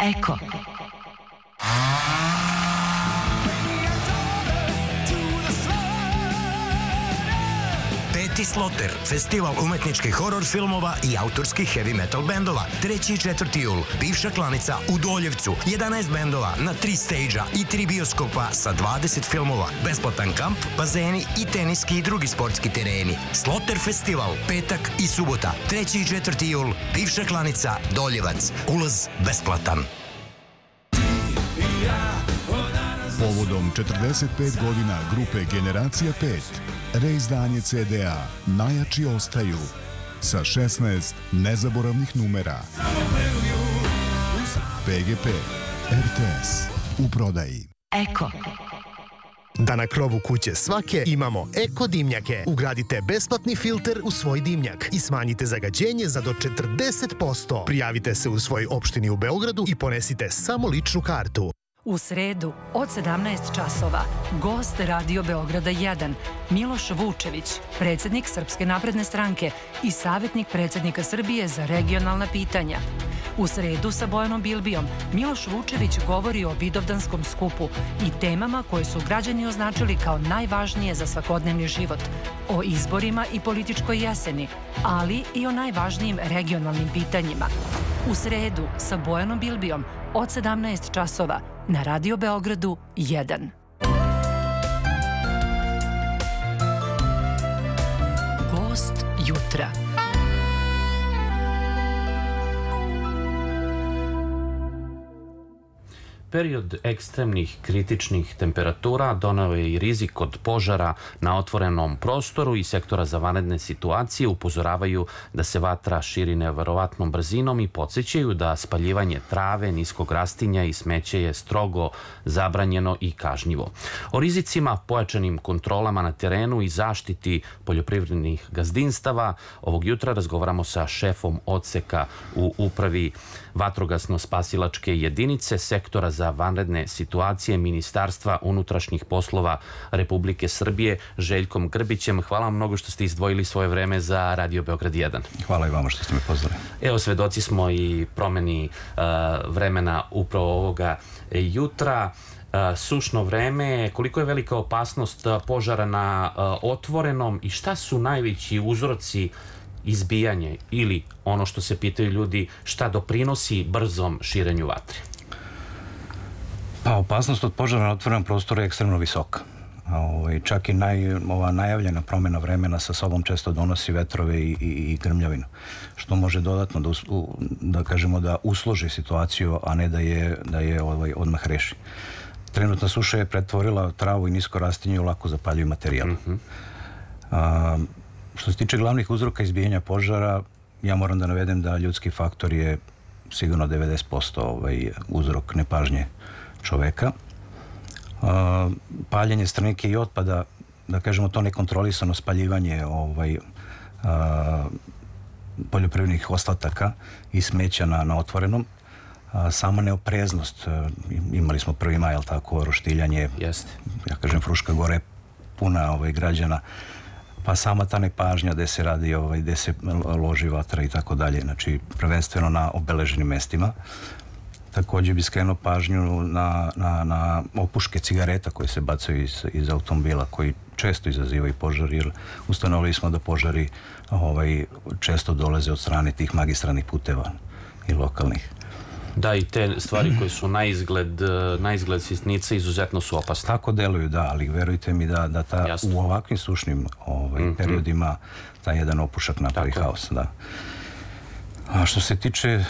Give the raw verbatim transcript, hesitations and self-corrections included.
Eko. Peti Sloter, festival umetničkih horor filmova i autorskih heavy metal bendova. Treći i četvrti jul, bivša klanica u Doljevcu. jedanaest bendova na tri stage-a i tri bioskopa sa dvadeset filmova. Besplatan kamp, bazeni i teniski i drugi sportski tereni. Sloter festival, petak i subota. Treći i četvrti jul, bivša klanica, Doljevac. Ulaz besplatan. Povodom četrdeset pet godina grupe Generacija pet, reizdanje ce de a Najjači ostaju sa šesnaest nezaboravnih numera. pe ge pe, er te es, u prodaji. Eko. Da na krovu kuće svake imamo eko dimnjake. Ugradite besplatni filter u svoj dimnjak i smanjite zagađenje za do četrdeset posto. Prijavite se u svoj opštini u Beogradu i ponesite samo ličnu kartu. U sredu od sedamnaest časova gost Radio Beograda jedan Miloš Vučević, predsjednik Srpske napredne stranke i savjetnik predsjednika Srbije za regionalna pitanja. U sredu sa Bojanom Bilbijom Miloš Vučević govori o Vidovdanskom skupu i temama koje su građani označili kao najvažnije za svakodnevni život, o izborima i političkoj jeseni, ali i o najvažnijim regionalnim pitanjima. U sredu sa Bojanom Bilbijom od sedamnaest časova na Radio Beogradu jedan. Gost jutra. Period ekstremnih kritičnih temperatura doneo je i rizik od požara na otvorenom prostoru i sektora za vanredne situacije upozoravaju da se vatra širi neverovatnom brzinom i podsjećaju da spaljivanje trave, niskog rastinja i smeće je strogo zabranjeno i kažnjivo. O rizicima, pojačanim kontrolama na terenu i zaštiti poljoprivrednih gazdinstava ovog jutra razgovaramo sa šefom odseka u upravi vatrogasno-spasilačke jedinice sektora za vanredne situacije Ministarstva unutrašnjih poslova Republike Srbije, Željkom Grbićem. Hvala vam mnogo što ste izdvojili svoje vreme za Radio Beograd jedan. Hvala i vama što ste me pozvali. Evo, svedoci smo i promeni uh, vremena upravo ovoga jutra. Uh, sušno vreme, koliko je velika opasnost uh, požara na uh, otvorenom i šta su najveći uzroci izbijanje ili ono što se pitaju ljudi, šta doprinosi brzom širenju vatre? Pa, opasnost od požara na otvorenom prostoru je ekstremno visoka. Ovaj, čak i naj, ova najavljena promjena vremena sa sobom često donosi vetrove i, i, i grmljavinu, što može dodatno da, uslu, da kažemo da usloži situaciju, a ne da je, da je ovaj, odmah reši. Trenutna suša je pretvorila travu i nisko rastinje u lako zapaljiv materijal. Mm-hmm. A, što se tiče glavnih uzroka izbijanja požara, ja moram da navedem da ljudski faktor je sigurno devedeset posto ovaj, uzrok nepažnje čoveka. Uh, paljenje strnike i otpada, da kažemo to nekontrolisano spaljivanje ovaj, uh, poljoprivrednih ostataka i smeća na, na otvorenom, uh, sama neopreznost, uh, imali smo prvi maj, ali tako, roštiljanje, Jeste. ja kažem, Fruška Gora je puna ovaj, građana, pa sama ta nepažnja gde se radi, ovaj, gde se loži vatra i tako dalje, znači prvenstveno na obeleženim mestima. Također bi skrenuo pažnju na, na, na opuške cigareta koje se bacaju iz, iz automobila, koji često izazivaju požar, jer ustanovili smo da požari ovaj, često dolaze od strane tih magistralnih puteva i lokalnih. Da, i te stvari koje su na izgled, na izgled sitnice izuzetno su opasne. Tako deluju, da, ali verujte mi da, da ta, u ovakvim sušnim ovaj, mm-hmm. periodima taj jedan opušak napravi haos, da. A što se tiče